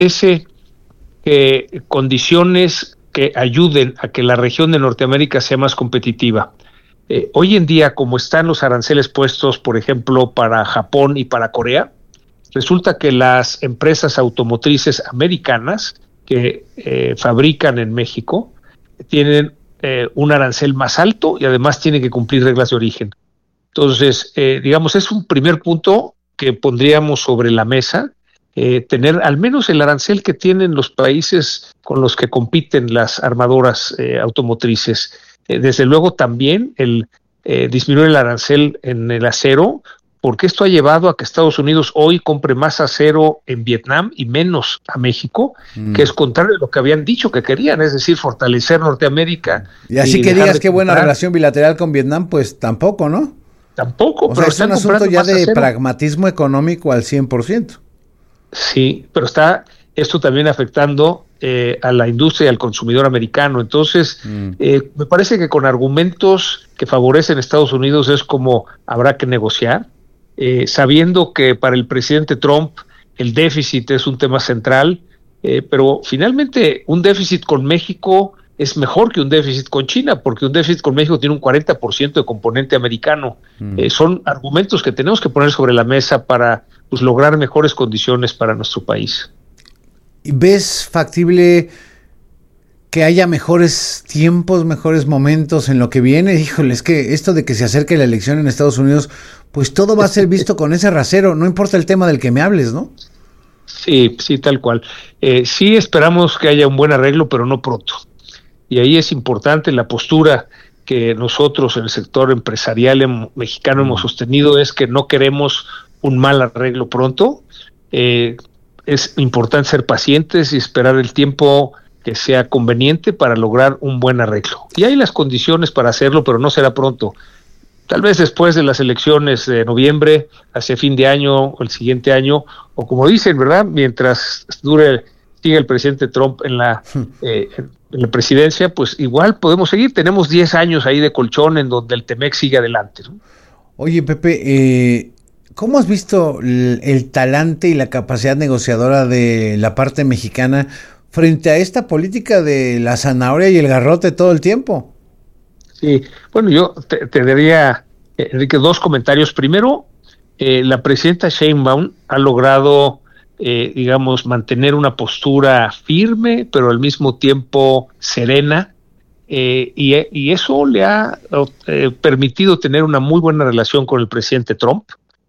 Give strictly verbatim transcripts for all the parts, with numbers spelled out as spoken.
ese que condiciones que ayuden a que la región de Norteamérica sea más competitiva. Eh, hoy en día, como están los aranceles puestos, por ejemplo, para Japón y para Corea, resulta que las empresas automotrices americanas que eh, fabrican en México tienen eh, un arancel más alto y además tienen que cumplir reglas de origen. Entonces, eh, digamos, es un primer punto que pondríamos sobre la mesa, eh, tener al menos el arancel que tienen los países con los que compiten las armadoras eh, automotrices. Eh, desde luego también el eh, disminuir el arancel en el acero, porque esto ha llevado a que Estados Unidos hoy compre más acero en Vietnam y menos a México, mm. que es contrario a lo que habían dicho que querían, es decir, fortalecer Norteamérica. Y así y que digas qué buena relación bilateral con Vietnam, pues tampoco, ¿no? Tampoco. O sea, pero es un asunto ya de acero. Pragmatismo económico al cien por ciento. Sí, pero está esto también afectando eh, a la industria y al consumidor americano. Entonces, mm. eh, me parece que con argumentos que favorecen a Estados Unidos es como habrá que negociar, eh, sabiendo que para el presidente Trump el déficit es un tema central, eh, pero finalmente un déficit con México es mejor que un déficit con China, porque un déficit con México tiene un cuarenta por ciento de componente americano. Mm. Eh, son argumentos que tenemos que poner sobre la mesa para pues, lograr mejores condiciones para nuestro país. ¿Ves factible que haya mejores tiempos, mejores momentos en lo que viene? Híjole, es que esto de que se acerque la elección en Estados Unidos, pues todo va a ser visto con ese rasero, no importa el tema del que me hables, ¿no? Sí, sí, tal cual. Eh, sí esperamos que haya un buen arreglo, pero no pronto. Y ahí es importante la postura que nosotros en el sector empresarial em, mexicano hemos sostenido, es que no queremos un mal arreglo pronto. Eh, es importante ser pacientes y esperar el tiempo que sea conveniente para lograr un buen arreglo. Y hay las condiciones para hacerlo, pero no será pronto. Tal vez después de las elecciones de noviembre, hacia fin de año o el siguiente año, o como dicen, ¿verdad? Mientras dure, siga el presidente Trump en la... Eh, en la presidencia, pues igual podemos seguir. Tenemos diez años ahí de colchón en donde el T-M E X sigue adelante, ¿no? Oye, Pepe, eh, ¿cómo has visto el, el talante y la capacidad negociadora de la parte mexicana frente a esta política de la zanahoria y el garrote todo el tiempo? Sí, bueno, yo te, te daría, eh, Enrique, dos comentarios. Primero, eh, la presidenta Sheinbaum ha logrado Eh, digamos, mantener una postura firme, pero al mismo tiempo serena, eh, y, y eso le ha eh, permitido tener una muy buena relación con el presidente Trump.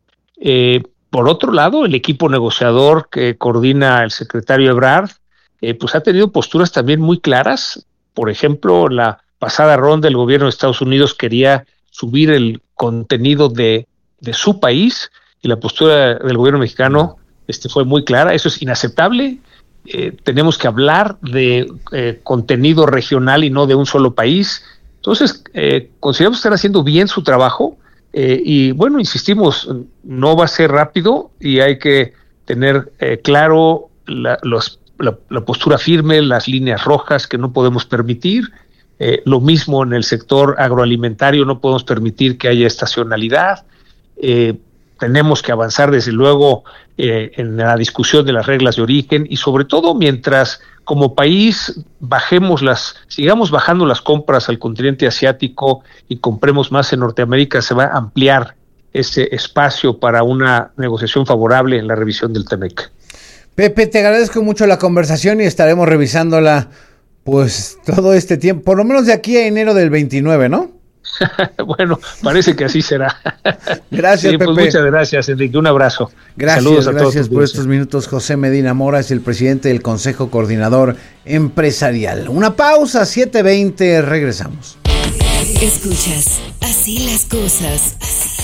Eh, por otro lado, el equipo negociador que coordina el secretario Ebrard, eh, pues ha tenido posturas también muy claras. Por ejemplo, la pasada ronda el gobierno de Estados Unidos quería subir el contenido de, de su país, y la postura del gobierno mexicano Este fue muy clara. Eso es inaceptable. Eh, tenemos que hablar de eh, contenido regional y no de un solo país. Entonces, eh, consideramos que están haciendo bien su trabajo, eh, y bueno, insistimos, no va a ser rápido y hay que tener eh, claro la, los, la, la postura firme, las líneas rojas que no podemos permitir. Eh, lo mismo en el sector agroalimentario, no podemos permitir que haya estacionalidad. Eh, Tenemos que avanzar desde luego eh, en la discusión de las reglas de origen, y sobre todo mientras como país bajemos las, sigamos bajando las compras al continente asiático y compremos más en Norteamérica, se va a ampliar ese espacio para una negociación favorable en la revisión del T M E C. Pepe, te agradezco mucho la conversación y estaremos revisándola pues todo este tiempo, por lo menos de aquí a enero del veintinueve, ¿no? Bueno, parece que así será. Gracias, sí, Pepe. Pues muchas gracias, Enrique. Un abrazo. Gracias, Saludos a gracias todos por estos minutos. José Medina Mora es el presidente del Consejo Coordinador Empresarial. Una pausa, siete veinte, regresamos. Escuchas Así las cosas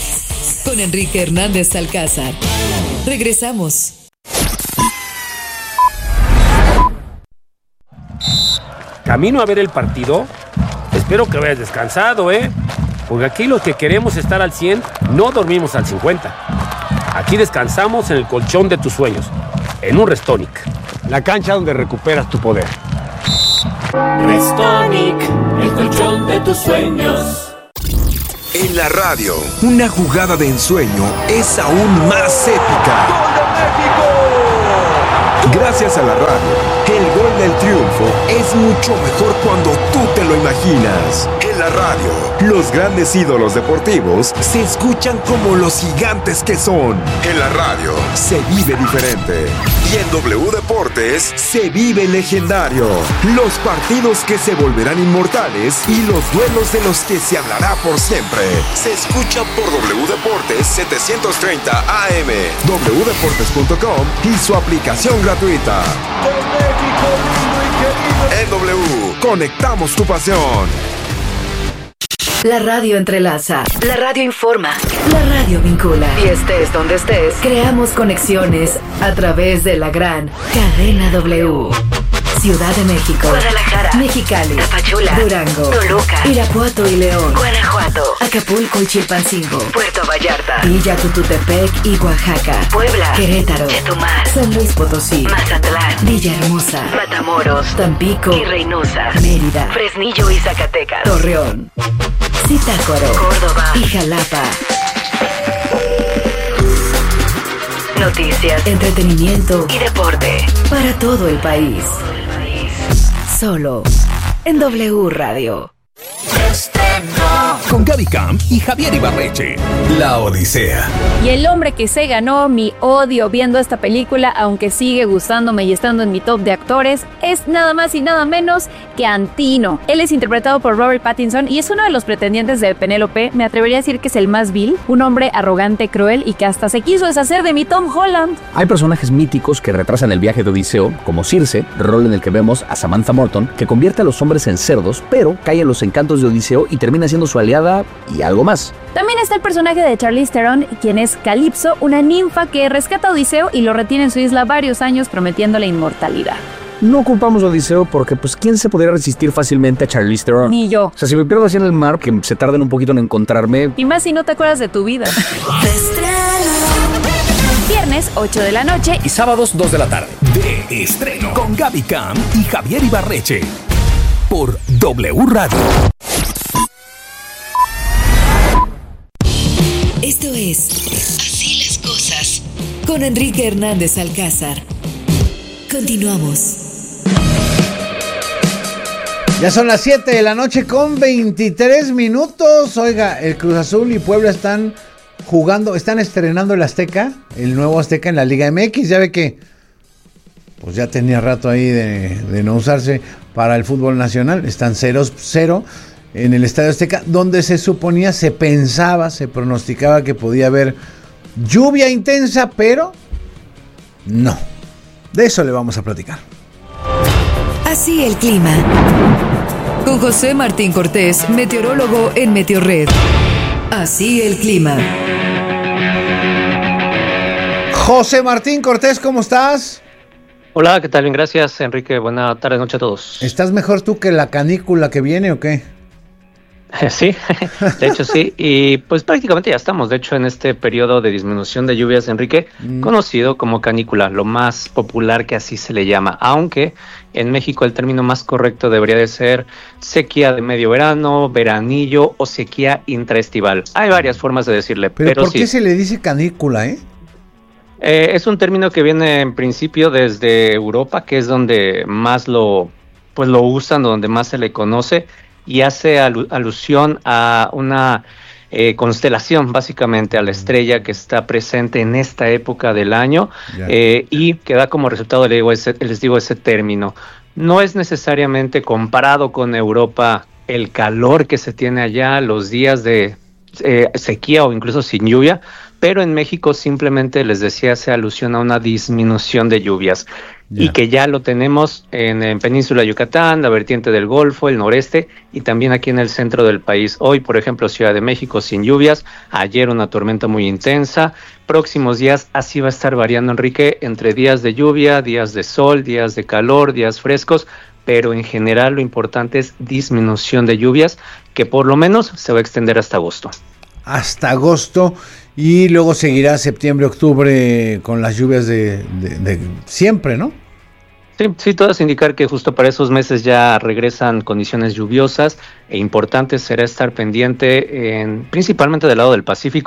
con Enrique Hernández Alcázar. Regresamos. Camino a ver el partido. Espero que vayas descansado, ¿eh? Porque aquí los que queremos estar al cien no dormimos al cincuenta. Aquí descansamos en el colchón de tus sueños, en un Restonic. La cancha donde recuperas tu poder. Restonic, el colchón de tus sueños. En la radio, una jugada de ensueño es aún más épica. ¡Gol de México! Gracias a la radio, el gol del triunfo es mucho mejor cuando tú te lo imaginas. En la radio, los grandes ídolos deportivos se escuchan como los gigantes que son. En la radio, se vive diferente. Y en W Deportes, se vive legendario. Los partidos que se volverán inmortales y los duelos de los que se hablará por siempre. Se escucha por W Deportes setecientos treinta A M, w deportes punto com y su aplicación gratuita. En W, conectamos tu pasión. La radio entrelaza, la radio informa, la radio vincula. Y estés donde estés, creamos conexiones a través de la gran cadena W. Ciudad de México, Guadalajara, Mexicali, Tapachula, Durango, Toluca, Irapuato y León, Guanajuato, Acapulco y Chilpancingo, Puerto Vallarta, Villa Tututepec y Oaxaca, Puebla, Querétaro, Chetumal, San Luis Potosí, Mazatlán, Villahermosa, Matamoros, Tampico y Reynosa, Mérida, Fresnillo y Zacatecas, Torreón, Zitácuaro, Córdoba y Jalapa. Noticias, entretenimiento y deporte para todo el país. Solo en W Radio. Con Gaby Camp y Javier Ibarreche. La Odisea. Y el hombre que se ganó mi odio viendo esta película, aunque sigue gustándome y estando en mi top de actores, es nada más y nada menos que Antino. Él es interpretado por Robert Pattinson y es uno de los pretendientes de Penélope. Me atrevería a decir que es el más vil, un hombre arrogante, cruel y que hasta se quiso deshacer de mi Tom Holland. Hay personajes míticos que retrasan el viaje de Odiseo, como Circe, rol en el que vemos a Samantha Morton, que convierte a los hombres en cerdos, pero cae en los encantos de Odiseo y termina siendo su aliada y algo más. También está el personaje de Charlize Theron, quien es Calipso, una ninfa que rescata a Odiseo y lo retiene en su isla varios años prometiéndole inmortalidad. No culpamos a Odiseo porque, pues, ¿quién se podría resistir fácilmente a Charlize Theron? Ni yo. O sea, si me pierdo así en el mar, que se tarden un poquito en encontrarme. Y más si no te acuerdas de tu vida. Viernes, ocho de la noche. Y sábados, dos de la tarde. De estreno. Con Gaby Camp y Javier Ibarreche. Por W Radio. Esto es Así las cosas con Enrique Hernández Alcázar. Continuamos. Ya son las siete de la noche con veintitrés minutos. Oiga, el Cruz Azul y Puebla están jugando, están estrenando el Azteca, el nuevo Azteca en la Liga M X. Ya ve que pues ya tenía rato ahí de, de no usarse para el fútbol nacional. Están cero cero en el Estadio Azteca, donde se suponía, se pensaba, se pronosticaba que podía haber lluvia intensa, pero no. De eso le vamos a platicar. Así el clima. Con José Martín Cortés, meteorólogo en Meteorred. Así el clima. José Martín Cortés, ¿cómo estás? Hola, ¿qué tal? Bien, gracias, Enrique. Buena tarde, noche a todos. ¿Estás mejor tú que la canícula que viene o qué? Sí, de hecho sí, y pues prácticamente ya estamos, de hecho, en este periodo de disminución de lluvias, Enrique, mm. conocido como canícula, lo más popular que así se le llama, aunque en México el término más correcto debería de ser sequía de medio verano, veranillo o sequía intraestival. Hay varias formas de decirle, pero, pero ¿por sí. qué se le dice canícula, eh? Eh, es un término que viene en principio desde Europa, que es donde más lo, pues lo usan, donde más se le conoce, y hace alu- alusión a una eh, constelación, básicamente a la estrella que está presente en esta época del año, eh, y que da como resultado, les digo, ese, les digo, ese término. No es necesariamente comparado con Europa el calor que se tiene allá, los días de eh, sequía o incluso sin lluvia, pero en México simplemente, les decía, hace alusión a una disminución de lluvias. Yeah. Y que ya lo tenemos en, en Península de Yucatán, la vertiente del Golfo, el noreste y también aquí en el centro del país. Hoy, por ejemplo, Ciudad de México sin lluvias, ayer una tormenta muy intensa. Próximos días así va a estar variando, Enrique, entre días de lluvia, días de sol, días de calor, días frescos, pero en general lo importante es disminución de lluvias, que por lo menos se va a extender hasta agosto. Hasta agosto. Y luego seguirá septiembre, octubre con las lluvias de, de, de siempre, ¿no? Sí, sí, todo es indicar que justo para esos meses ya regresan condiciones lluviosas e importante será estar pendiente en, principalmente del lado del Pacífico,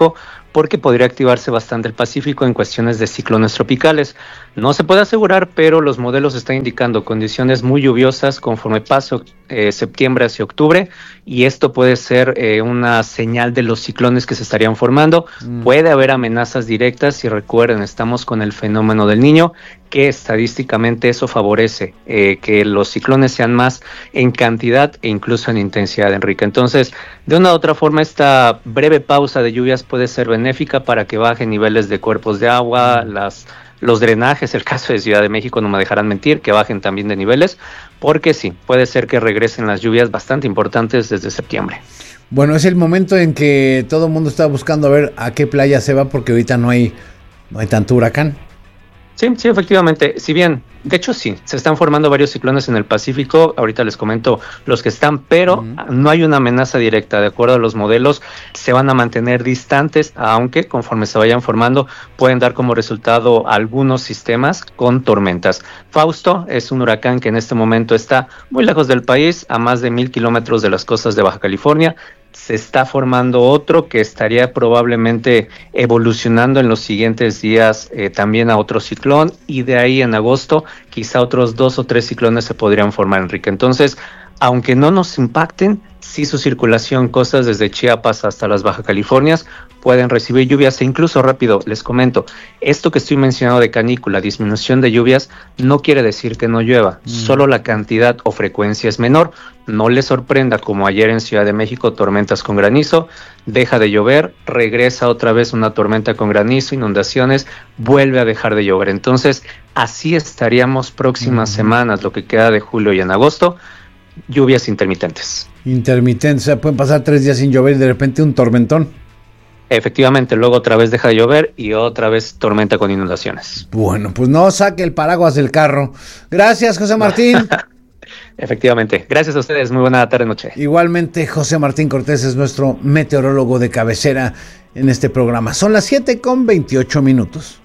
porque podría activarse bastante el Pacífico en cuestiones de ciclones tropicales. No se puede asegurar, pero los modelos están indicando condiciones muy lluviosas conforme pase eh, septiembre hacia octubre, y esto puede ser eh, una señal de los ciclones que se estarían formando. Mm. Puede haber amenazas directas, y recuerden, estamos con el fenómeno del Niño, que estadísticamente eso favorece eh, que los ciclones sean más en cantidad e incluso en intensidad, Enrique. Entonces, de una u otra forma, esta breve pausa de lluvias puede ser benéfica para que bajen niveles de cuerpos de agua, las los drenajes, el caso de Ciudad de México, no me dejarán mentir, que bajen también de niveles, porque sí, puede ser que regresen las lluvias bastante importantes desde septiembre. Bueno, es el momento en que todo el mundo está buscando a ver a qué playa se va, porque ahorita no hay, no hay tanto huracán. Sí, sí, efectivamente. Si bien, de hecho sí, se están formando varios ciclones en el Pacífico, ahorita les comento los que están, pero uh-huh. no hay una amenaza directa. De acuerdo a los modelos, se van a mantener distantes, aunque conforme se vayan formando, pueden dar como resultado algunos sistemas con tormentas. Fausto es un huracán que en este momento está muy lejos del país, a más de mil kilómetros de las costas de Baja California. Se está formando otro que estaría probablemente evolucionando en los siguientes días eh, también a otro ciclón, y de ahí en agosto quizá otros dos o tres ciclones se podrían formar, Enrique. Entonces, aunque no nos impacten, sí su circulación, costas desde Chiapas hasta las Baja Californias, pueden recibir lluvias. E incluso, rápido, les comento, esto que estoy mencionando de canícula, disminución de lluvias, no quiere decir que no llueva, mm. solo la cantidad o frecuencia es menor. No les sorprenda, como ayer en Ciudad de México, tormentas con granizo, deja de llover, regresa otra vez una tormenta con granizo, inundaciones, vuelve a dejar de llover. Entonces, así estaríamos próximas mm. semanas, lo que queda de julio y en agosto, lluvias intermitentes. Intermitentes, o sea, pueden pasar tres días sin llover y de repente un tormentón. Efectivamente, luego otra vez deja de llover y otra vez tormenta con inundaciones. Bueno, pues no saque el paraguas del carro. Gracias, José Martín. Efectivamente, gracias a ustedes, muy buena tarde, noche. Igualmente, José Martín Cortés es nuestro meteorólogo de cabecera en este programa. Son las siete con veintiocho minutos.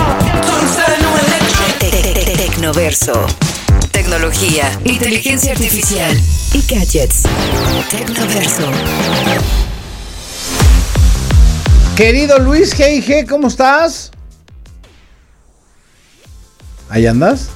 Tecnoverso. Tecnología, inteligencia artificial y gadgets. Tecnoverso. Querido Luis G I G, ¿cómo estás? ¿Ahí andas?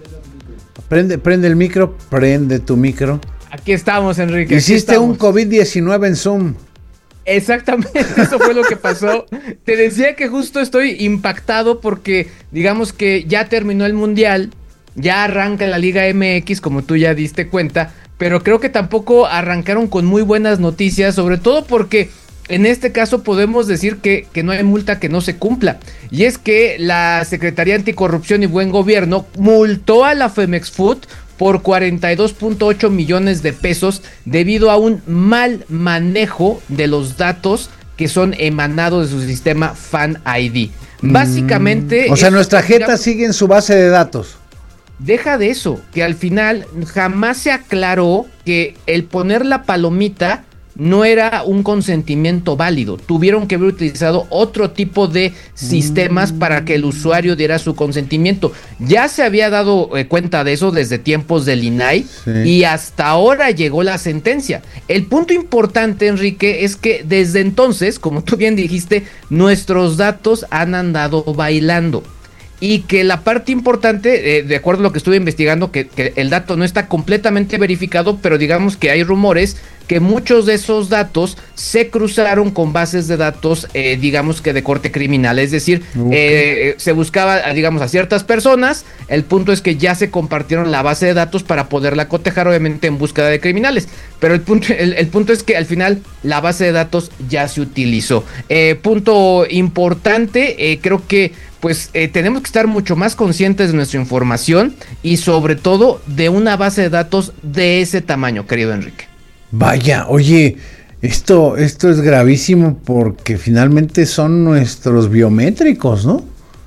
Prende, prende el micro, prende tu micro. Aquí estamos, Enrique. Hiciste un COVID diecinueve en Zoom. Exactamente, eso fue lo que pasó. Te decía que justo estoy impactado porque digamos que ya terminó el Mundial, ya arranca la Liga M X, como tú ya diste cuenta, pero creo que tampoco arrancaron con muy buenas noticias, sobre todo porque en este caso podemos decir que, que no hay multa que no se cumpla. Y es que la Secretaría Anticorrupción y Buen Gobierno multó a la Femex Food por cuarenta y dos punto ocho millones de pesos debido a un mal manejo de los datos que son emanados de su sistema Fan I D. Básicamente... Mm, o sea, nuestra jeta sigue en su base de datos. Deja de eso, que al final jamás se aclaró que el poner la palomita no era un consentimiento válido. Tuvieron que haber utilizado otro tipo de sistemas mm. para que el usuario diera su consentimiento. Ya se había dado eh, cuenta de eso desde tiempos del I N A I, sí. y hasta ahora llegó la sentencia. El punto importante, Enrique, es que desde entonces, como tú bien dijiste, nuestros datos han andado bailando. Y que la parte importante, eh, de acuerdo a lo que estuve investigando, que, que el dato no está completamente verificado, pero digamos que hay rumores que muchos de esos datos se cruzaron con bases de datos, eh, digamos que de corte criminal. Es decir, okay. eh, se buscaba, digamos, a ciertas personas. El punto es que ya se compartieron la base de datos para poderla cotejar, obviamente, en búsqueda de criminales. Pero el punto, el, el punto es que al final la base de datos ya se utilizó. Eh, punto importante, eh, creo que pues eh, tenemos que estar mucho más conscientes de nuestra información y sobre todo de una base de datos de ese tamaño, querido Enrique. Vaya, oye, esto, esto es gravísimo porque finalmente son nuestros biométricos, ¿no?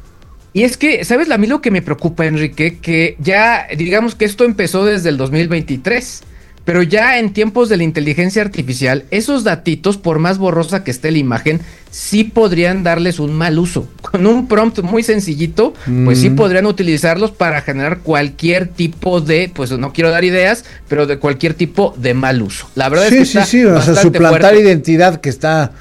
Y es que, ¿sabes a mí lo que me preocupa, Enrique? Que ya, digamos que esto empezó desde el dos mil veintitrés, pero ya en tiempos de la inteligencia artificial, esos datitos, por más borrosa que esté la imagen, sí podrían darles un mal uso. Con un prompt muy sencillito, mm. pues sí podrían utilizarlos para generar cualquier tipo de, pues no quiero dar ideas, pero de cualquier tipo de mal uso. La verdad sí, es que sí, está sí, o sea, suplantar fuerte. Identidad que está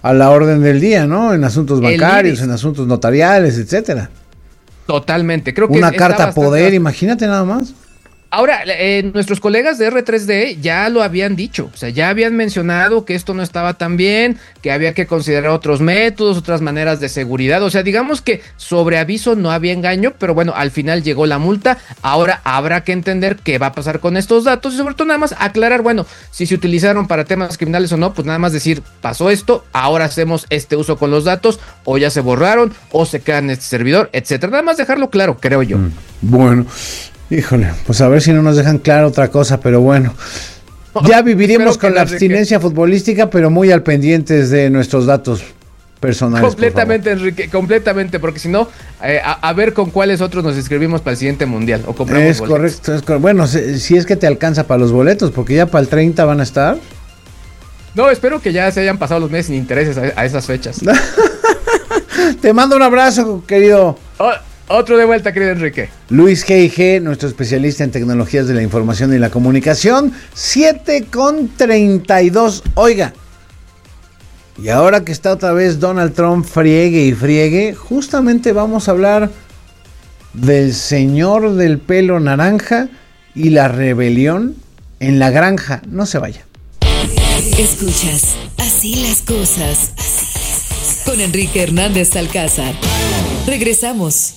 a la orden del día, ¿no? En asuntos bancarios, en asuntos notariales, etcétera. Totalmente, creo que una carta poder, imagínate nada más. Ahora, eh, nuestros colegas de erre tres de ya lo habían dicho, o sea, ya habían mencionado que esto no estaba tan bien, que había que considerar otros métodos, otras maneras de seguridad, o sea, digamos que sobre aviso no había engaño, pero bueno, al final llegó la multa, ahora habrá que entender qué va a pasar con estos datos y sobre todo nada más aclarar, bueno, si se utilizaron para temas criminales o no, pues nada más decir, pasó esto, ahora hacemos este uso con los datos, o ya se borraron, o se quedan en este servidor, etcétera, nada más dejarlo claro, creo yo. Mm, bueno. Híjole, pues a ver si no nos dejan claro otra cosa, pero bueno. Ya viviremos con la abstinencia que... futbolística, pero muy al pendientes de nuestros datos personales. Completamente, Enrique, completamente, porque si no, eh, a, a ver con cuáles otros nos inscribimos para el siguiente mundial o compramos Es boletos. Correcto, es correcto. Bueno, si, si es que te alcanza para los boletos, porque ya para el treinta van a estar. No, espero que ya se hayan pasado los meses sin intereses a, a esas fechas. Te mando un abrazo, querido. Oh. Otro de vuelta, querido Enrique. Luis G I G, nuestro especialista en tecnologías de la información y la comunicación. siete con treinta y dos. Oiga, y ahora que está otra vez Donald Trump friegue y friegue, justamente vamos a hablar del señor del pelo naranja y la rebelión en la granja. No se vaya. Escuchas Así las cosas con Enrique Hernández Alcázar. Regresamos.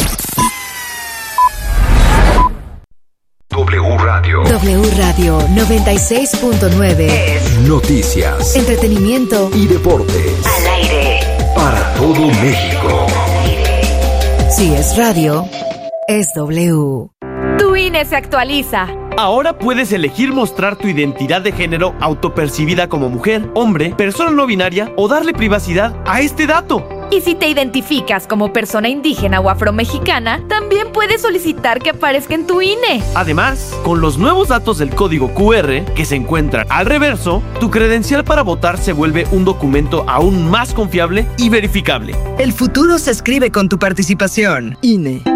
W Radio. W Radio noventa y seis punto nueve es noticias, entretenimiento y deportes. Al aire. Para todo México. Si es radio, es W. Tu I N E se actualiza. Ahora puedes elegir mostrar tu identidad de género autopercibida como mujer, hombre, persona no binaria o darle privacidad a este dato. Y si te identificas como persona indígena o afromexicana, también puedes solicitar que aparezca en tu I N E. Además, con los nuevos datos del código cu erre que se encuentran al reverso, tu credencial para votar se vuelve un documento aún más confiable y verificable. El futuro se escribe con tu participación. I N E.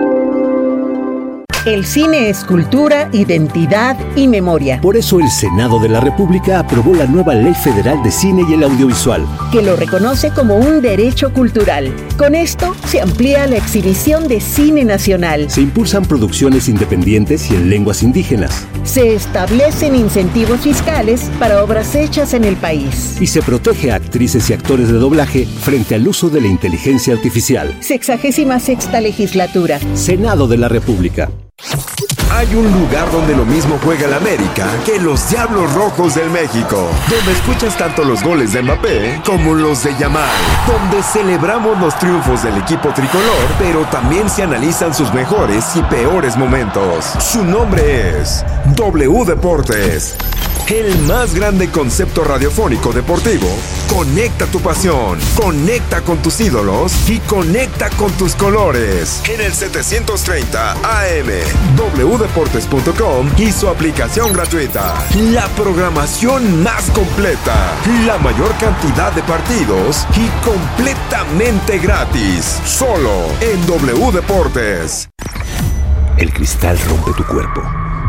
El cine es cultura, identidad y memoria. Por eso el Senado de la República aprobó la nueva Ley Federal de Cine y el Audiovisual, que lo reconoce como un derecho cultural. Con esto se amplía la exhibición de cine nacional. Se impulsan producciones independientes y en lenguas indígenas. Se establecen incentivos fiscales para obras hechas en el país. Y se protege a actrices y actores de doblaje frente al uso de la inteligencia artificial. Sexagésima sexta legislatura. Senado de la República. Hay un lugar donde lo mismo juega el América que los Diablos Rojos del México, donde escuchas tanto los goles de Mbappé como los de Yamal, donde celebramos los triunfos del equipo tricolor, pero también se analizan sus mejores y peores momentos. Su nombre es W Deportes, el más grande concepto radiofónico deportivo. Conecta tu pasión, conecta con tus ídolos y conecta con tus colores. En el setecientos treinta A M, w deportes punto com y su aplicación gratuita. La programación más completa, la mayor cantidad de partidos y completamente gratis. Solo en W Deportes. El cristal rompe tu cuerpo,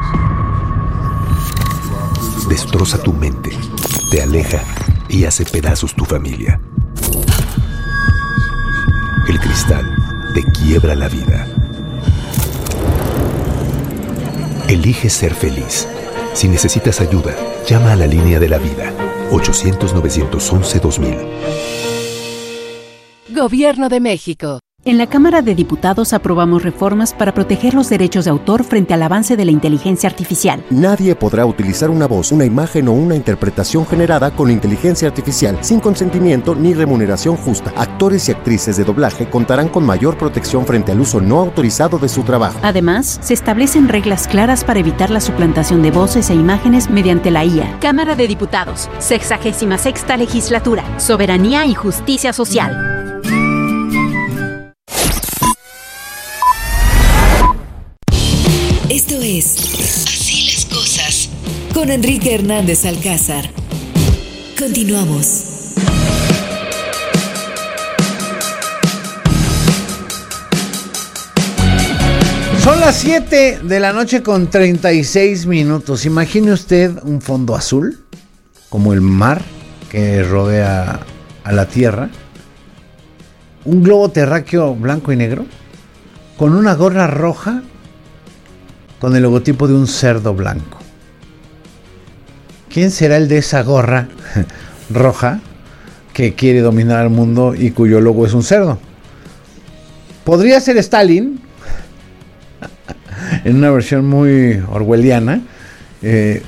destroza tu mente, te aleja y hace pedazos tu familia. El cristal te quiebra la vida. Elige ser feliz. Si necesitas ayuda, llama a la línea de la vida. ochocientos, novecientos once, dos mil. Gobierno de México. En la Cámara de Diputados aprobamos reformas para proteger los derechos de autor frente al avance de la inteligencia artificial. Nadie podrá utilizar una voz, una imagen o una interpretación generada con inteligencia artificial sin consentimiento ni remuneración justa. Actores y actrices de doblaje contarán con mayor protección frente al uso no autorizado de su trabajo. Además, se establecen reglas claras para evitar la suplantación de voces e imágenes mediante la I A. Cámara de Diputados, sexagésima sexta legislatura, soberanía y justicia social. Esto es Así las cosas con Enrique Hernández Alcázar. Continuamos. Son las siete de la noche con treinta y seis minutos. Imagine usted un fondo azul, como el mar que rodea a la Tierra, un globo terráqueo blanco y negro, con una gorra roja, con el logotipo de un cerdo blanco. ¿Quién será el de esa gorra roja que quiere dominar el mundo y cuyo logo es un cerdo? Podría ser Stalin, en una versión muy orwelliana, eh,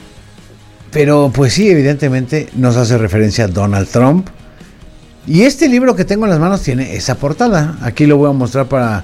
pero pues sí, evidentemente nos hace referencia a Donald Trump. Y este libro que tengo en las manos tiene esa portada. Aquí lo voy a mostrar para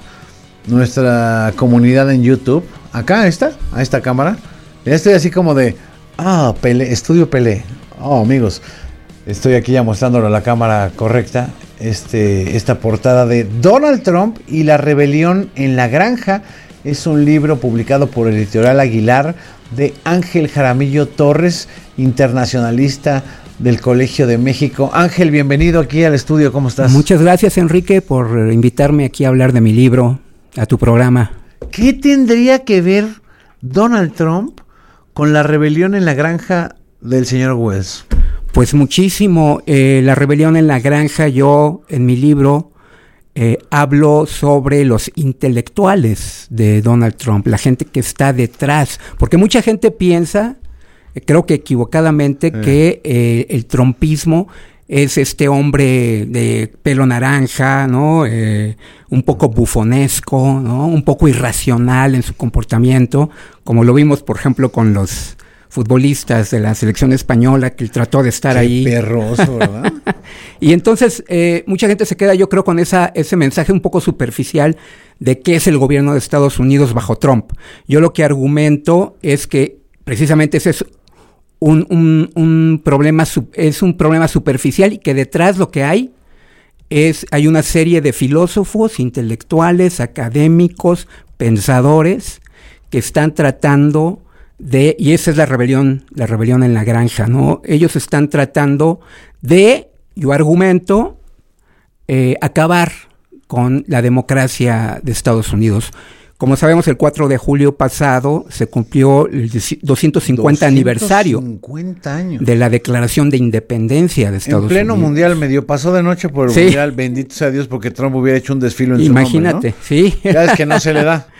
nuestra comunidad en YouTube. Acá está, a esta cámara. Ya estoy así como de, ah, Pelé, Estudio Pelé. Oh, amigos, estoy aquí ya mostrándolo a la cámara correcta. Este, esta portada de Donald Trump y la rebelión en la granja. Es un libro publicado por Editorial Aguilar de Ángel Jaramillo Torres, internacionalista del Colegio de México. Ángel, bienvenido aquí al estudio, ¿cómo estás? Muchas gracias, Enrique, por invitarme aquí a hablar de mi libro, a tu programa. ¿Qué tendría que ver Donald Trump con la rebelión en la granja del señor Wells? Pues muchísimo. Eh, la rebelión en la granja, yo en mi libro eh, hablo sobre los intelectuales de Donald Trump, la gente que está detrás, porque mucha gente piensa, eh, creo que equivocadamente, eh. que eh, el trumpismo es este hombre de pelo naranja, ¿no? Eh, un poco bufonesco, ¿no? Un poco irracional en su comportamiento, como lo vimos, por ejemplo, con los futbolistas de la selección española, que él trató de estar Qué ahí. Perroso, ¿verdad? Y entonces, eh, mucha gente se queda, yo creo, con esa ese mensaje un poco superficial de qué es el gobierno de Estados Unidos bajo Trump. Yo lo que argumento es que precisamente ese es un, un, un problema, es un problema superficial, y que detrás lo que hay es, hay una serie de filósofos, intelectuales, académicos, pensadores, que están tratando de, y esa es la rebelión, la rebelión en la granja, ¿no? Ellos están tratando de, yo argumento, eh, acabar con la democracia de Estados Unidos. Como sabemos, el cuatro de julio pasado se cumplió el doscientos cincuenta aniversario años de la Declaración de Independencia de Estados Unidos. En pleno Unidos. mundial, medio pasó de noche por el sí. mundial, bendito sea Dios, porque Trump hubiera hecho un desfile en Imagínate, su nombre, ¿no? sí. Ya es que no se le da.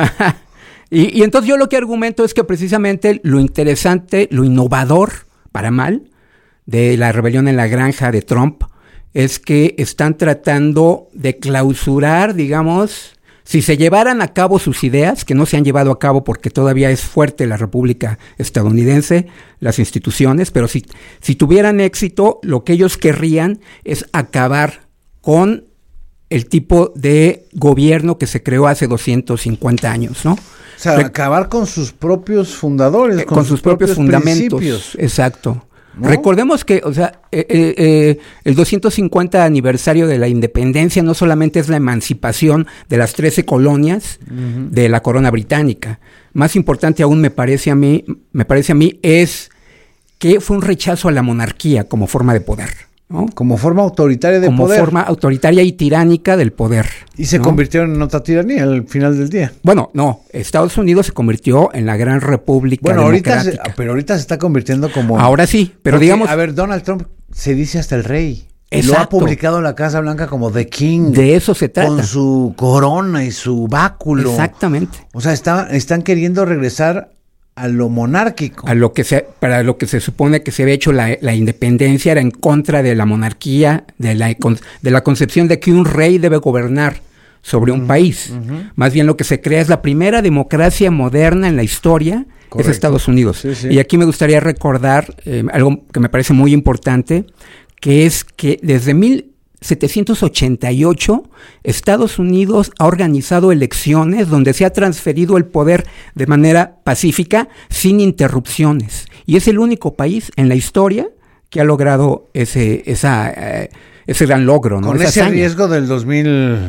y, y entonces yo lo que argumento es que precisamente lo interesante, lo innovador, para mal, de la rebelión en la granja de Trump, es que están tratando de clausurar, digamos, si se llevaran a cabo sus ideas, que no se han llevado a cabo porque todavía es fuerte la República estadounidense, las instituciones, pero si, si tuvieran éxito, lo que ellos querrían es acabar con el tipo de gobierno que se creó hace doscientos cincuenta años, ¿no? O sea, Re- acabar con sus propios fundadores, eh, con, con sus, sus propios, propios fundamentos. Principios. Exacto. ¿No? Recordemos que, o sea, eh, eh, el doscientos cincuenta aniversario de la independencia no solamente es la emancipación de las trece colonias uh-huh. de la corona británica. Más importante aún me parece a mí, me parece a mí es que fue un rechazo a la monarquía como forma de poder, ¿no? Como forma autoritaria de como poder. Como forma autoritaria y tiránica del poder. Y se ¿no? convirtieron en otra tiranía al final del día. Bueno, no, Estados Unidos se convirtió en la gran república bueno, democrática. Ahorita se, pero ahorita se está convirtiendo como... Ahora sí, pero porque, digamos... A ver, Donald Trump se dice hasta el rey. Exacto. Lo ha publicado la Casa Blanca como The King. De eso se trata. Con su corona y su báculo. Exactamente. O sea, está, están queriendo regresar a lo monárquico. A lo que se, para lo que se supone que se había hecho la, la independencia, era en contra de la monarquía, de la, de la concepción de que un rey debe gobernar sobre un uh-huh, país. Uh-huh. Más bien lo que se crea es la primera democracia moderna en la historia, Correcto. Es Estados Unidos. Sí, sí. Y aquí me gustaría recordar eh, algo que me parece muy importante, que es que desde mil setecientos ochenta y ocho, Estados Unidos ha organizado elecciones donde se ha transferido el poder de manera pacífica, sin interrupciones. Y es el único país en la historia que ha logrado ese, esa, eh, ese gran logro, ¿no? Con esa ese hazaña. riesgo del dos mil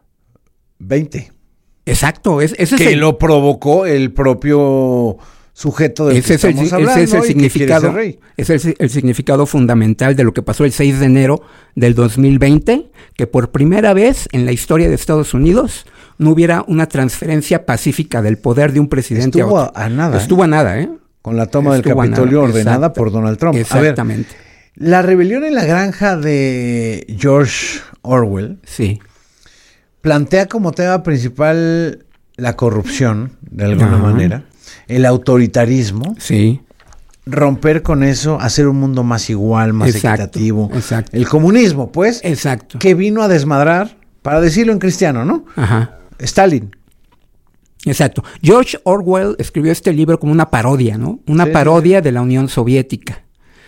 veinte. Exacto. Es, ese que es el, lo provocó el propio sujeto del ese que es el, estamos hablando, ese es el significado, es el, el significado fundamental de lo que pasó el seis de enero del dos mil veinte, que por primera vez en la historia de Estados Unidos no hubiera una transferencia pacífica del poder de un presidente Estuvo a otro. a nada. Estuvo ¿eh? a nada, ¿eh? Con la toma Estuvo del Capitolio nada. ordenada Exacto. por Donald Trump. Exactamente. A ver, La rebelión en la granja de George Orwell. Sí. Plantea como tema principal la corrupción, de alguna Ajá. manera, el autoritarismo. Sí. Romper con eso, hacer un mundo más igual, más Exacto, equitativo. exacto. El comunismo, pues. Exacto. Que vino a desmadrar, para decirlo en cristiano, ¿no? Ajá. Stalin. Exacto. George Orwell escribió este libro como una parodia, ¿no? Una Sí, parodia de la Unión Soviética.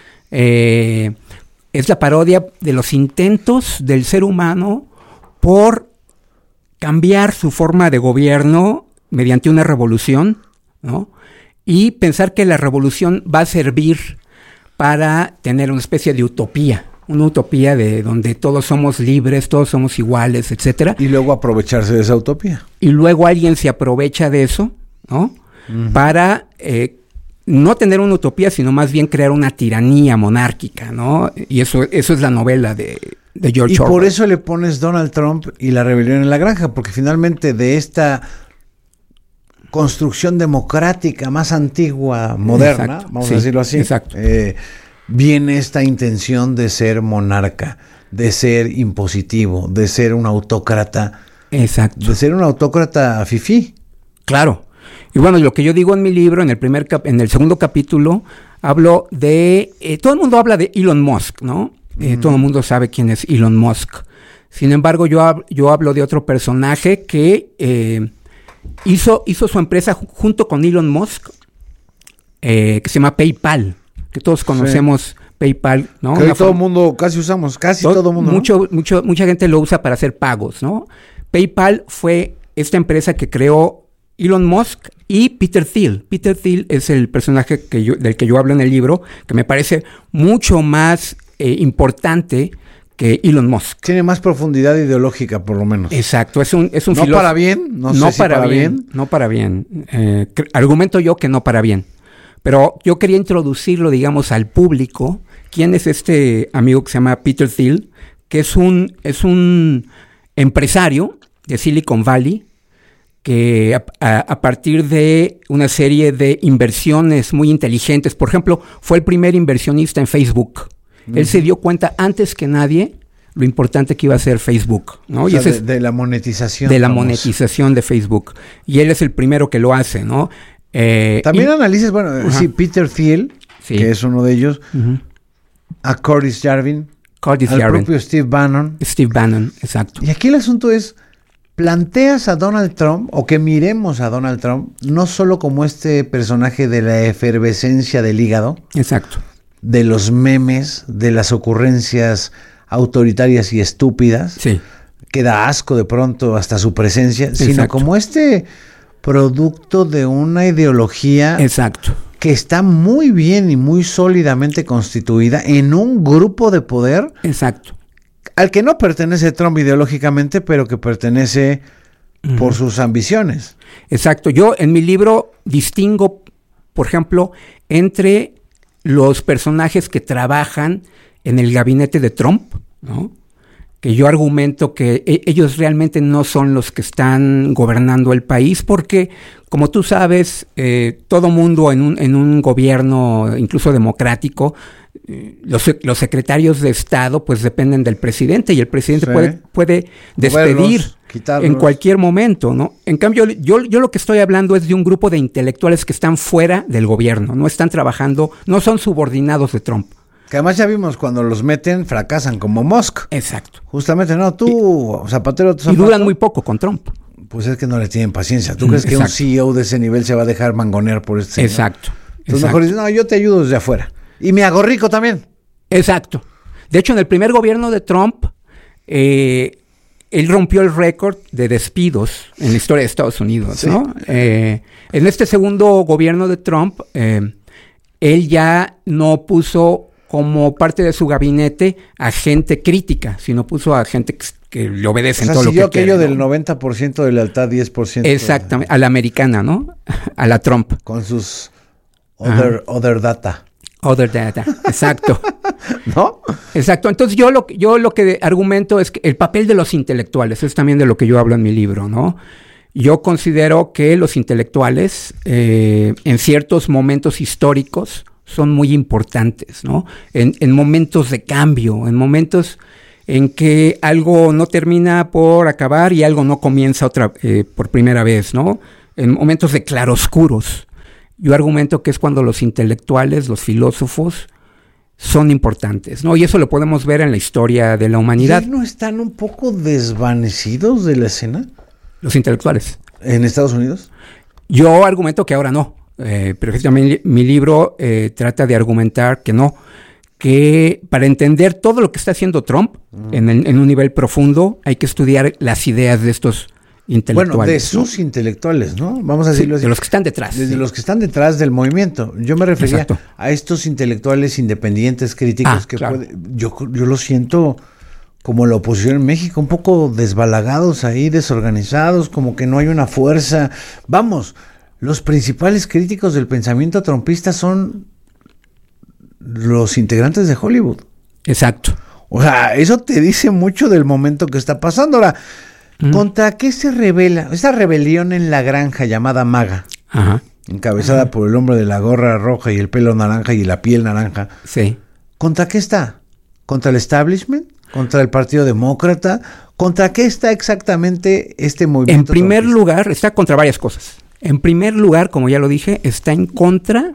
Eh, es la parodia de los intentos del ser humano por cambiar su forma de gobierno mediante una revolución, ¿no? Y pensar que la revolución va a servir para tener una especie de utopía, una utopía de donde todos somos libres, todos somos iguales, etcétera. Y luego aprovecharse de esa utopía. Y luego alguien se aprovecha de eso, ¿no? Uh-huh. Para eh, no tener una utopía, sino más bien crear una tiranía monárquica, ¿no? Y eso, eso es la novela de, de George y Orwell. Por eso le pones Donald Trump y la rebelión en la granja, porque finalmente de esta construcción democrática más antigua, moderna, Exacto, vamos sí, a decirlo así, exacto. Eh, viene esta intención de ser monarca, de ser impositivo, de ser un autócrata. Exacto. De ser un autócrata fifí. Claro. Y bueno, lo que yo digo en mi libro, en el primer cap- en el segundo capítulo, hablo de, eh, todo el mundo habla de Elon Musk, ¿no? Eh, mm. Todo el mundo sabe quién es Elon Musk. Sin embargo, yo, hab- yo hablo de otro personaje que eh, hizo, hizo su empresa junto con Elon Musk, eh, que se llama PayPal, que todos conocemos sí. PayPal, ¿no? Que todo el mundo casi usamos, casi todo el mundo. Mucho, ¿no? mucho, mucha gente lo usa para hacer pagos, ¿no? PayPal fue esta empresa que creó Elon Musk y Peter Thiel. Peter Thiel es el personaje que yo, del que yo hablo en el libro, que me parece mucho más eh, importante que Elon Musk. Tiene más profundidad ideológica, por lo menos. Exacto, es un, es un no filósofo. para bien, no, no sé si para, para bien, bien. No para bien. Eh, cre- argumento yo que no para bien. Pero yo quería introducirlo, digamos, al público. ¿Quién es este amigo que se llama Peter Thiel? Que es un, es un empresario de Silicon Valley, que a, a, a partir de una serie de inversiones muy inteligentes, por ejemplo, fue el primer inversionista en Facebook. Uh-huh. Él se dio cuenta antes que nadie lo importante que iba a ser Facebook, ¿no? O y sea, ese de, es de la monetización. de la famosa. monetización de Facebook. Y él es el primero que lo hace, ¿no? Eh, También y, analices, bueno, uh-huh. sí, Peter Thiel, sí. que es uno de ellos, uh-huh. a Curtis Jarvin, Curtis al Jarvin. propio Steve Bannon. Steve Bannon, exacto. Y aquí el asunto es, planteas a Donald Trump, o que miremos a Donald Trump, no solo como este personaje de la efervescencia del hígado. Exacto. De los memes, de las ocurrencias autoritarias y estúpidas. Sí. Que da asco de pronto hasta su presencia, Exacto. sino como este producto de una ideología. Exacto. Que está muy bien y muy sólidamente constituida en un grupo de poder. Exacto. Al que no pertenece Trump ideológicamente, pero que pertenece uh-huh. por sus ambiciones. Exacto. Yo en mi libro distingo, por ejemplo, entre los personajes que trabajan en el gabinete de Trump, ¿no? Que yo argumento que e- ellos realmente no son los que están gobernando el país, porque, como tú sabes, eh, todo mundo en un, en un gobierno, incluso democrático, eh, los, los secretarios de Estado, pues dependen del presidente, y el presidente sí. puede, puede despedir Moverlos, quitarlos. en cualquier momento, ¿no? En cambio, yo, yo lo que estoy hablando es de un grupo de intelectuales que están fuera del gobierno, no están trabajando, no son subordinados de Trump. Que además ya vimos cuando los meten, fracasan, como Musk. Exacto. Justamente, no, tú, y, Zapatero, tu zapato, y duran muy poco con Trump. Pues es que no le tienen paciencia. ¿Tú mm, crees que exacto. un C E O de ese nivel se va a dejar mangonear por este señor? Exacto. Entonces mejor dices, no, yo te ayudo desde afuera. Y me hago rico también. Exacto. De hecho, en el primer gobierno de Trump, eh, él rompió el récord de despidos en la historia de Estados Unidos, sí. ¿no? Eh, en este segundo gobierno de Trump, eh, él ya no puso como parte de su gabinete a gente crítica, sino puso a gente que, que le obedece o sea, en todo lo que quiere. aquello del noventa por ciento de lealtad, diez por ciento. Exactamente, a la americana, ¿no? A la Trump. Con sus other, other data. Other data, exacto. ¿No? Exacto. Entonces yo lo, yo lo que argumento es que el papel de los intelectuales, es también de lo que yo hablo en mi libro, ¿no? Yo considero que los intelectuales, eh, en ciertos momentos históricos, son muy importantes, ¿no? En, en momentos de cambio, en momentos en que algo no termina por acabar y algo no comienza otra eh, por primera vez, ¿no? En momentos de claroscuros. Yo argumento que es cuando los intelectuales, los filósofos, son importantes, ¿no? Y eso lo podemos ver en la historia de la humanidad. ¿Y no están un poco desvanecidos de la escena? Los intelectuales. ¿En Estados Unidos? Yo argumento que ahora no. Eh, pero mi, mi libro eh, trata de argumentar que no. Que para entender todo lo que está haciendo Trump mm. en, el, en un nivel profundo hay que estudiar las ideas de estos intelectuales. Bueno, de sus ¿no? intelectuales, ¿no? Vamos a decirlo sí, así. De los que están detrás. De sí. los que están detrás del movimiento. Yo me refería Exacto. a estos intelectuales independientes, críticos, ah, que claro. puede, yo, yo lo siento como la oposición en México, un poco desbalagados ahí, desorganizados, como que no hay una fuerza. Vamos, los principales críticos del pensamiento trumpista son los integrantes de Hollywood. Exacto. O sea, eso te dice mucho del momento que está pasando. Ahora, mm. ¿contra qué se revela? Esa rebelión en la granja llamada MAGA, Ajá. encabezada Ajá. por el hombre de la gorra roja y el pelo naranja y la piel naranja. Sí. ¿Contra qué está? ¿Contra el establishment? ¿Contra el Partido Demócrata? ¿Contra qué está exactamente este movimiento? En primer trumpista? lugar, está contra varias cosas. En primer lugar, como ya lo dije, está en contra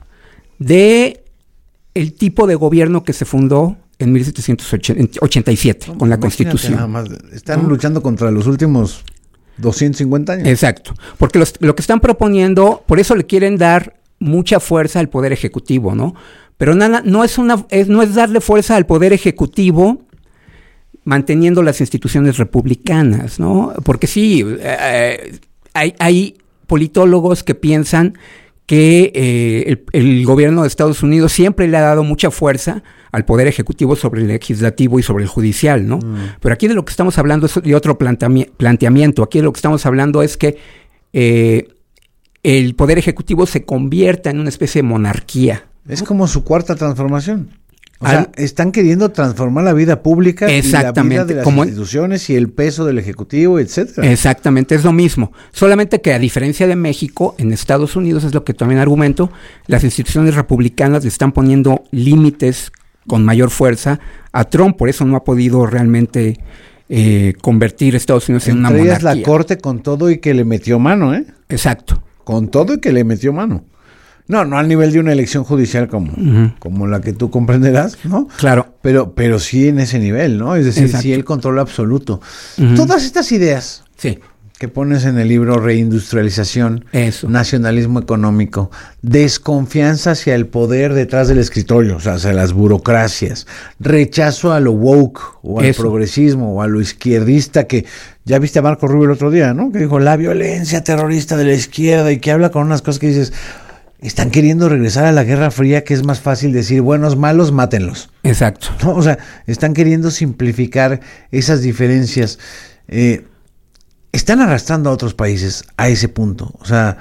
de el tipo de gobierno que se fundó en mil setecientos ochenta y siete no, con la Constitución. Nada más. Están ¿no? luchando contra los últimos doscientos cincuenta años. Exacto, porque los, lo que están proponiendo, por eso le quieren dar mucha fuerza al Poder Ejecutivo, ¿no? Pero nada, no es una, es, no es darle fuerza al Poder Ejecutivo manteniendo las instituciones republicanas, ¿no? Porque sí, eh, hay, hay politólogos que piensan que eh, el, el gobierno de Estados Unidos siempre le ha dado mucha fuerza al Poder Ejecutivo sobre el Legislativo y sobre el Judicial, ¿no? Mm. Pero aquí de lo que estamos hablando es de otro planteami- planteamiento. Aquí de lo que estamos hablando es que eh, el Poder Ejecutivo se convierta en una especie de monarquía. Es como su cuarta transformación. O sea, están queriendo transformar la vida pública y la vida de las como instituciones y el peso del Ejecutivo, etcétera. Exactamente, es lo mismo. Solamente que a diferencia de México, en Estados Unidos, es lo que también argumento, las instituciones republicanas le están poniendo límites con mayor fuerza a Trump, por eso no ha podido realmente eh, convertir a Estados Unidos en una monarquía. Entre ellas la Corte con todo y que le metió mano, ¿eh? Exacto. Con todo y que le metió mano. No, no al nivel de una elección judicial como, uh-huh. como la que tú comprenderás, ¿no? Claro. Pero, pero sí en ese nivel, ¿no? Es decir, Exacto. sí el control absoluto. Uh-huh. Todas estas ideas sí. que pones en el libro, reindustrialización, Eso. nacionalismo económico, desconfianza hacia el poder detrás del escritorio, o sea, hacia las burocracias, rechazo a lo woke, o al Eso. progresismo, o a lo izquierdista, que ya viste a Marco Rubio el otro día, ¿no? Que dijo, la violencia terrorista de la izquierda, y que habla con unas cosas que dices... Están queriendo regresar a la Guerra Fría, que es más fácil decir, buenos, malos, mátenlos. Exacto. ¿No? O sea, están queriendo simplificar esas diferencias. Eh, están arrastrando a otros países a ese punto. O sea,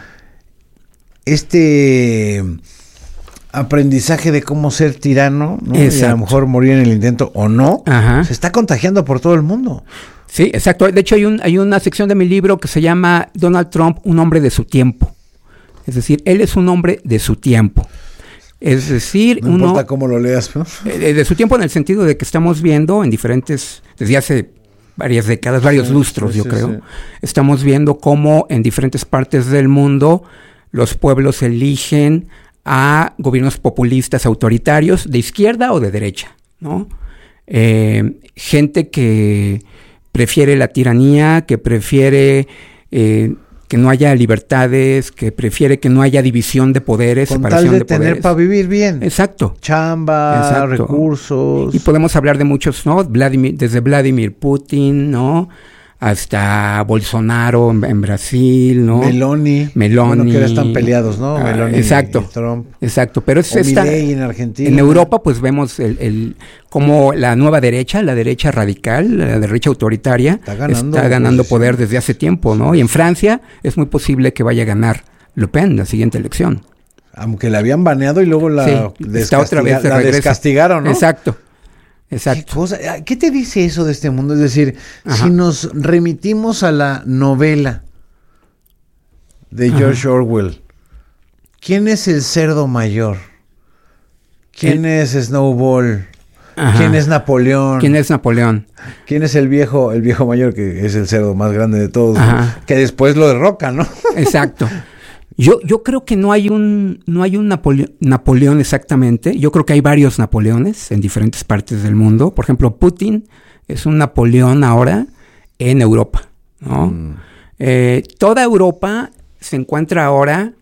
este aprendizaje de cómo ser tirano, ¿no? Y a lo mejor morir en el intento o no, Ajá. se está contagiando por todo el mundo. Sí, exacto. De hecho, hay, un, hay una sección de mi libro que se llama Donald Trump, un hombre de su tiempo. Es decir, él es un hombre de su tiempo. Es decir, no uno... importa cómo lo leas, ¿no? Eh, de su tiempo en el sentido de que estamos viendo en diferentes... Desde hace varias décadas, varios sí, lustros, sí, yo sí, creo. Sí. Estamos viendo cómo en diferentes partes del mundo los pueblos eligen a gobiernos populistas autoritarios de izquierda o de derecha, ¿no? Eh, gente que prefiere la tiranía, que prefiere... Eh, que no haya libertades, que prefiere que no haya división de poderes, con separación tal de, de tener poderes. Para vivir bien. Exacto. Chamba, Exacto. recursos. Y podemos hablar de muchos, ¿no? Vladimir, desde Vladimir Putin, ¿no? Hasta Bolsonaro en, en Brasil, ¿no? Meloni. Meloni. Bueno, que ahora están peleados, ¿no? Ah, Meloni exacto. y Trump. Exacto. Pero es esta, en Argentina. En Europa, pues vemos el, el como la nueva derecha, la derecha radical, la derecha autoritaria, está ganando, está ganando poder desde hace tiempo, ¿no? Y en Francia es muy posible que vaya a ganar Le Pen la siguiente elección. Aunque la habían baneado y luego la, sí, descastiga- está otra vez de la regreso. descastigaron, ¿no? Exacto. Exacto. ¿Qué, cosa? ¿Qué te dice eso de este mundo? Es decir, Ajá. si nos remitimos a la novela de George Ajá. Orwell, ¿quién es el cerdo mayor? ¿Quién el, es Snowball? Ajá. ¿Quién es Napoleón? ¿Quién es Napoleón? ¿Quién es el viejo, el viejo mayor, que es el cerdo más grande de todos? Ajá. Que después lo derroca, ¿no? Exacto. Yo, yo creo que no hay un, no hay un Napole- Napoleón exactamente. Yo creo que hay varios Napoleones en diferentes partes del mundo. Por ejemplo, Putin es un Napoleón ahora en Europa, ¿no? Mm. Eh, toda Europa se encuentra ahora,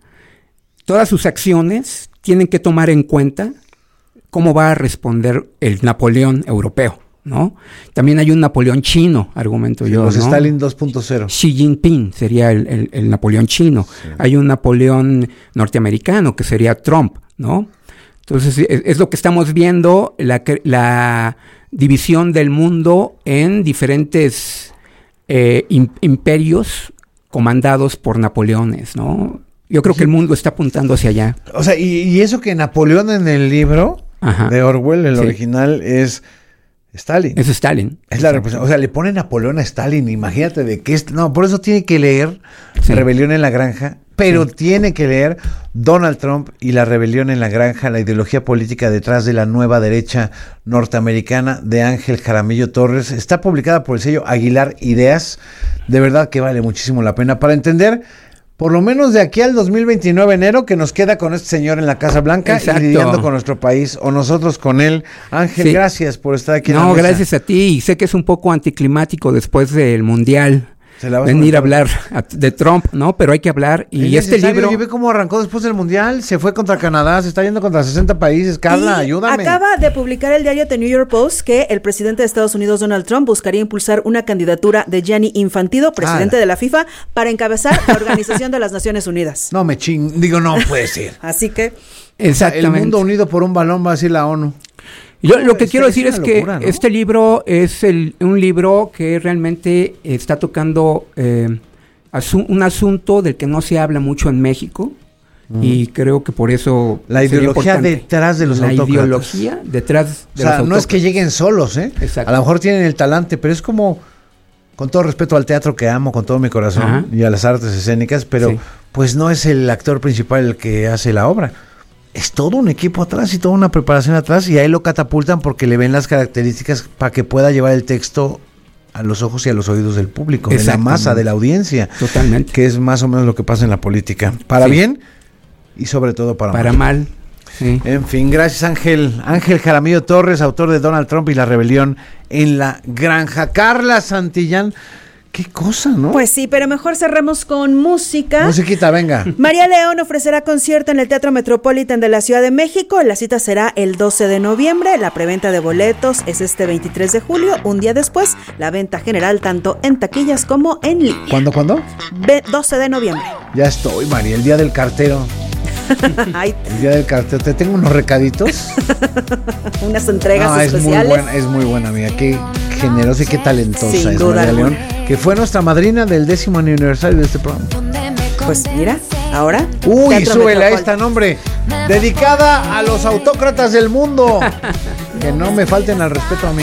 todas sus acciones tienen que tomar en cuenta cómo va a responder el Napoleón europeo, ¿no? También hay un Napoleón chino, argumento sí, yo, los ¿no? Stalin dos punto cero. Xi Jinping sería el, el, el Napoleón chino. Sí. Hay un Napoleón norteamericano que sería Trump, ¿no? Entonces es, es lo que estamos viendo, la, la división del mundo en diferentes eh, imperios comandados por Napoleones, ¿no? Yo creo sí. que el mundo está apuntando hacia allá. O sea, y, y eso que Napoleón en el libro Ajá. de Orwell, el sí. original, es Stalin. Es Stalin. Es la representación. O sea, le pone Napoleón a Stalin. Imagínate de qué... Es, no, por eso tiene que leer sí. Rebelión en la Granja, pero sí. tiene que leer Donald Trump y la Rebelión en la Granja, la ideología política detrás de la nueva derecha norteamericana, de Ángel Jaramillo Torres. Está publicada por el sello Aguilar Ideas. De verdad que vale muchísimo la pena para entender... Por lo menos de aquí al dos mil veintinueve, enero, que nos queda con este señor en la Casa Blanca Exacto. y lidiando con nuestro país, o nosotros con él. Ángel, sí. gracias por estar aquí. No, en la mesa. Gracias a ti. Y sé que es un poco anticlimático después del Mundial. Venir a hablar de Trump, ¿no? Pero hay que hablar. Y este libro... Y ve cómo arrancó después del Mundial, se fue contra Canadá, se está yendo contra sesenta países. Carla, y ayúdame. Acaba de publicar el diario The New York Post que el presidente de Estados Unidos, Donald Trump, buscaría impulsar una candidatura de Gianni Infantino, presidente ah, de la FIFA, para encabezar la Organización de las Naciones Unidas. No me ching... Digo, no puede ser. Así que... Exactamente. El mundo unido por un balón, va a decir la ONU. Yo lo que es, quiero decir es, es locura, que ¿no? este libro es el, un libro que realmente está tocando eh, asu- un asunto del que no se habla mucho en México mm. y creo que por eso la ideología detrás de los la autócratas. La ideología detrás de o sea, los autócratas. No es que lleguen solos, ¿eh? Exacto. A lo mejor tienen el talante, pero es como, con todo respeto al teatro que amo, con todo mi corazón Ajá. y a las artes escénicas, pero sí. pues no es el actor principal el que hace la obra. Es todo un equipo atrás y toda una preparación atrás, y ahí lo catapultan porque le ven las características para que pueda llevar el texto a los ojos y a los oídos del público, de la masa, de la audiencia. Totalmente. Que es más o menos lo que pasa en la política. Para sí. bien y sobre todo para, para mal. Para mal. Sí. En fin, gracias Ángel. Ángel Jaramillo Torres, autor de Donald Trump y la Rebelión en la Granja. Carla Santillán. Qué cosa, ¿no? Pues sí, pero mejor cerremos con música. Musiquita, venga. María León ofrecerá concierto en el Teatro Metropolitan de la Ciudad de México. La cita será el doce de noviembre. La preventa de boletos es este veintitrés de julio. Un día después, la venta general tanto en taquillas como en línea. ¿Cuándo, cuándo? Be- doce de noviembre. Ya estoy, María, el día del cartero. Ay. El día del cartero. Te tengo unos recaditos. Unas entregas no, es especiales. Muy buena, es muy buena, amiga. Qué generosa y qué talentosa Sin es duda María alguna. León, que fue nuestra madrina del décimo aniversario de este programa. Pues mira, ahora. Uy, súbele a esta nombre. Dedicada a los autócratas del mundo. Que no me falten al respeto a mí.